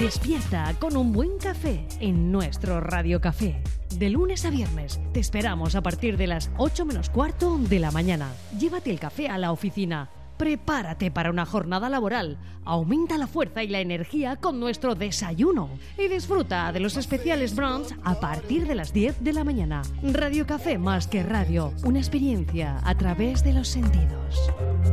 Despierta con un buen café en nuestro Radio Café. De lunes a viernes te esperamos a partir de las 8 menos cuarto de la mañana. Llévate el café a la oficina. Prepárate para una jornada laboral. Aumenta la fuerza y la energía con nuestro desayuno. Y disfruta de los especiales brunch a partir de las 10 de la mañana. Radio Café más que radio. Una experiencia a través de los sentidos.